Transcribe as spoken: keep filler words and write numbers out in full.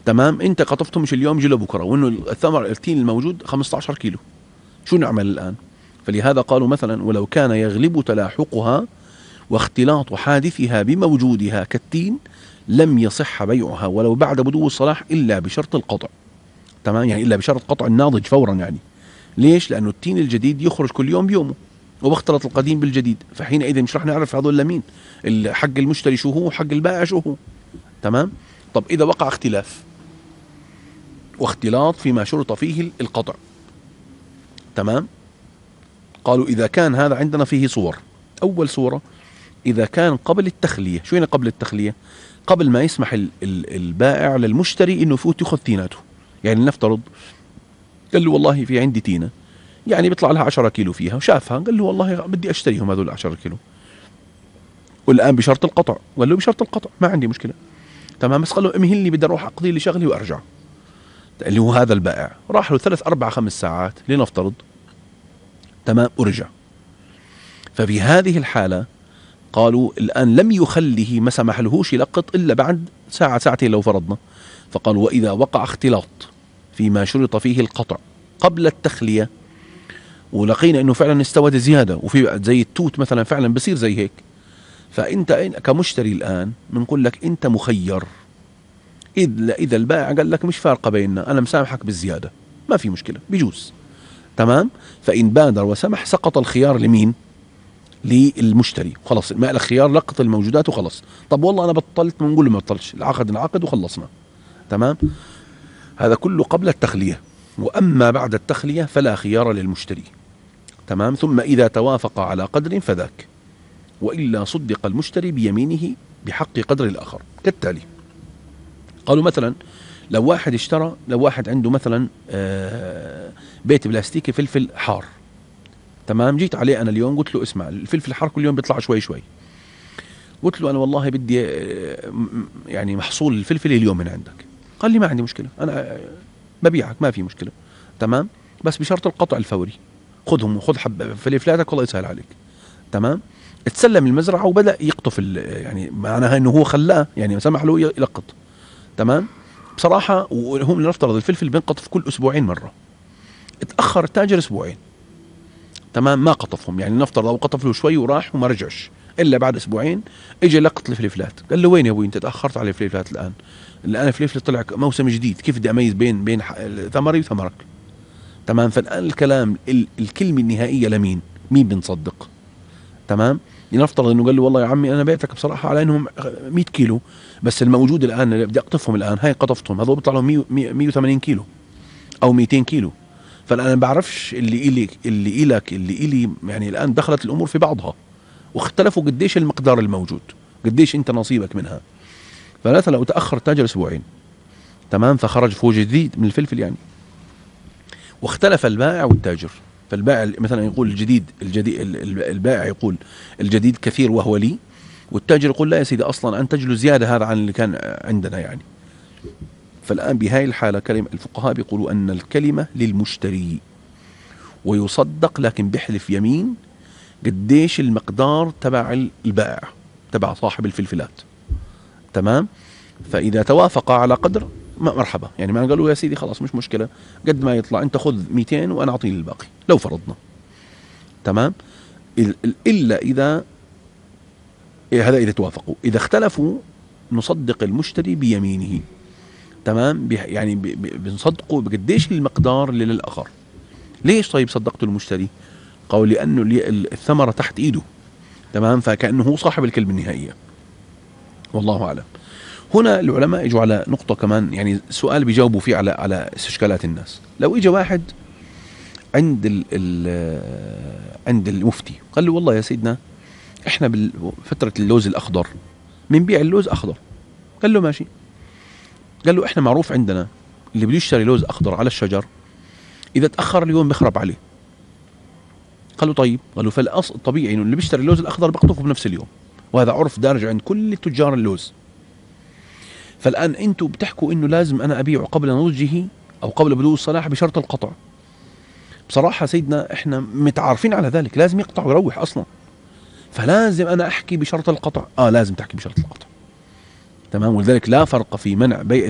تمام، انت قطفته مش اليوم جي بكره، وانه الثمر التين الموجود خمسة عشر كيلو، شو نعمل الان؟ فلهذا قالوا مثلا: ولو كان يغلب تلاحقها واختلاط حادثها بموجودها كالتين لم يصح بيعها ولو بعد بدو الصلاح الا بشرط القطع. تمام، يعني الا بشرط قطع الناضج فورا. يعني ليش؟ لانه التين الجديد يخرج كل يوم بيومه، وبختلط القديم بالجديد، فحينئذ مش رح نعرف هذول لمين، حق المشتري شو هو وحق البائع شو هو. تمام. طب اذا وقع اختلاف واختلاط فيما شرط فيه القطع، تمام، قالوا إذا كان هذا عندنا فيه صور. أول صورة: إذا كان قبل التخلية. شو يعني قبل التخلية؟ قبل ما يسمح ال ال البائع للمشتري إنه يفوت يأخذ تيناته. يعني نفترض قال له: والله في عندي تينة، يعني بيطلع لها عشرة كيلو فيها، وشافها قال له: والله بدي أشتريهم هذول عشرة كيلو، والآن بشرط القطع. قال له: بشرط القطع ما عندي مشكلة. تمام، بس قال له: امهلني بدي أروح أقضي لي شغلي وأرجع. اللي هو هذا البائع راح له ثلاث أربع خمس ساعات لنفترض، تمام، ورجع. ففي هذه الحالة قالوا الآن لم يخله، ما سمح لهوش يلقط إلا بعد ساعة ساعتين لو فرضنا. فقالوا: وإذا وقع اختلاط فيما شرط فيه القطع قبل التخلية، ولقينا إنه فعلا استوت زيادة، وفي زي التوت مثلا فعلا بصير زي هيك، فأنت كمشتري الآن بنقول لك أنت مخير. إذا إذا البائع قال لك مش فارقة بيننا، أنا مسامحك بالزيادة، ما في مشكلة، بيجوز. تمام. فإن بادر وسمح سقط الخيار لمين؟ للمشتري. خلص ما له خيار، لقط الموجودات وخلص. طب والله أنا بطلت، بنقول له ما بطلش، العقد انعقد وخلصنا. تمام. هذا كله قبل التخلية. وأما بعد التخلية فلا خيار للمشتري. تمام. ثم إذا توافق على قدر فذاك، وإلا صدق المشتري بيمينه بحق قدر الآخر. كالتالي: قالوا مثلا لو واحد اشترى، لو واحد عنده مثلا بيت بلاستيكي فلفل حار، تمام، جيت عليه أنا اليوم قلت له: اسمع، الفلفل الحار كل يوم بيطلع شوي شوي، قلت له: أنا والله بدي يعني محصول الفلفل اليوم من عندك. قال لي: ما عندي مشكلة، أنا ببيعك، ما في مشكلة. تمام، بس بشرط القطع الفوري، خذهم وخذ حب فلفلاتك والله يسهل عليك. تمام. تسلم المزرعة وبدأ يقطف، يعني معناها إنه هو خلاه، يعني سمح له يلقط. تمام. بصراحة وهم نفترض الفلفل بينقطف كل أسبوعين مرة، اتأخر التاجر أسبوعين، تمام، ما قطفهم. يعني نفترض لو قطف له شوي وراح وما رجعش إلا بعد أسبوعين، إجا لقط الفلفلات. قال له: وين يا أبوي أنت تأخرت على الفلفلات الآن؟ الآن الفلفل طلع موسم جديد، كيف بدي أميز بين بين ثمري وثمرك؟ تمام. فالآن الكلام الكلمة النهائية لمين؟ مين بنصدق؟ تمام. لنفترض انه قال له: والله يا عمي انا بعتك بصراحه على انهم مية كيلو، بس الموجود الان اللي بدي اقطفهم الان هاي قطفتهم، هذول بيطلع لهم مية وثمانين كيلو او مئتين كيلو. فالان ما بعرفش اللي الي اللي الك اللي الي يعني الان دخلت الامور في بعضها، واختلفوا قديش المقدار الموجود، قديش انت نصيبك منها. فمثلا لو تاخر التاجر اسبوعين، تمام، فخرج فوق جديد من الفلفل يعني، واختلف البائع والتاجر. فالبائع مثلا يقول الجديد الجديد البائع يقول الجديد كثير وهو لي، والتاجر يقول: لا يا سيدي، اصلا انتج له زياده هذا عن اللي كان عندنا يعني. فالان بهاي الحاله كلمه الفقهاء بيقولوا ان الكلمه للمشتري، ويصدق لكن بيحلف يمين قديش المقدار تبع البائع، تبع صاحب الفلفلات. تمام. فاذا توافق على قدر مرحبا، يعني ما قالوا: يا سيدي خلاص مش مشكلة، قد ما يطلع انت خذ مئتين وانا اعطيني الباقي لو فرضنا. تمام. الا اذا هذا اذا توافقوا. اذا اختلفوا نصدق المشتري بيمينه. تمام. يعني بنصدقه بقديش المقدار اللي للاخر. ليش طيب صدقتوا المشتري؟ قالوا: لانه الثمرة تحت ايده. تمام. فكأنه هو صاحب الكلمة النهائية. والله اعلم. هنا العلماء اجوا على نقطة كمان، يعني سؤال بيجاوبوا فيه على على استشكالات الناس. لو اجى واحد عند ال ال عند المفتي قال له: والله يا سيدنا احنا بفترة اللوز الاخضر بنبيع اللوز اخضر. قال له: ماشي. قال له: احنا معروف عندنا اللي بده يشتري لوز اخضر على الشجر اذا تاخر اليوم بخرب عليه. قال له: طيب. قال له: فالاصل الطبيعي انه اللي بيشتري اللوز الاخضر بقطفه بنفس اليوم، وهذا عرف دارج عند كل تجار اللوز. فالآن أنتم بتحكوا إنه لازم أنا أبيعه قبل نضجه أو قبل بدو الصلاح بشرط القطع. بصراحة سيدنا إحنا متعارفين على ذلك، لازم يقطع ويروح أصلا، فلازم أنا أحكي بشرط القطع. آه لازم تحكي بشرط القطع. تمام. ولذلك لا فرق في منع بيع